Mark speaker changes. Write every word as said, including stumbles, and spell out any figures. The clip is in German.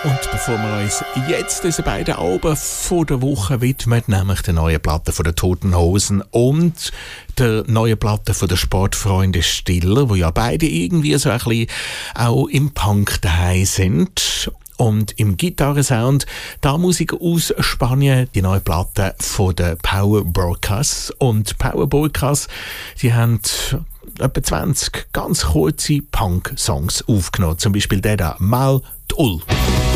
Speaker 1: Und bevor wir uns jetzt unseren beiden Alben von der Woche widmen, nämlich der neuen Platte von den Toten Hosen und der neuen Platte von den Sportfreunde Stiller, wo ja beide irgendwie so ein bisschen auch im Punk daheim sind. Und im Gitarrensound da Musik aus Spanien, die neue Platte von den Power Burkas. Und Power Burkas, die haben etwa zwanzig ganz kurze Punk-Songs aufgenommen. Zum Beispiel der da, Mal d'Ul.